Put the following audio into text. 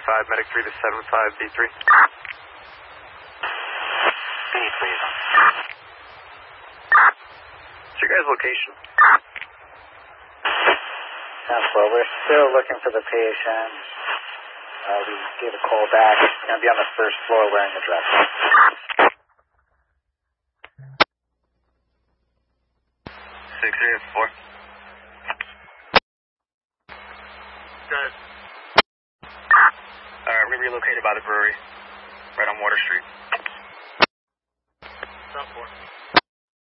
5, medic 3 to 75, B3. B, please. What's your guys' location? Well, we're still looking for the patient. We gave a call back. He's going to be on the first floor wearing a dress. 684. Good. Alright, we're going to be located by the brewery, right on Water Street. South 4.